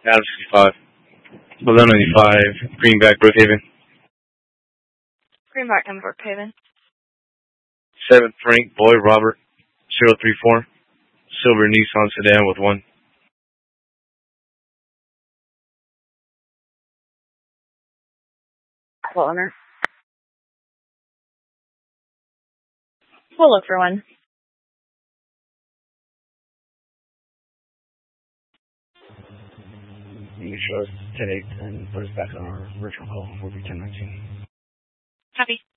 Adam 65. 1195, Greenback, Brookhaven. Greenback and Brookhaven. 7 Frank, Boy, Robert, 034. Silver Nissan sedan with 1. Owner. We'll look for one. You can show us today and put us back on our virtual call. We'll be 1019. Copy.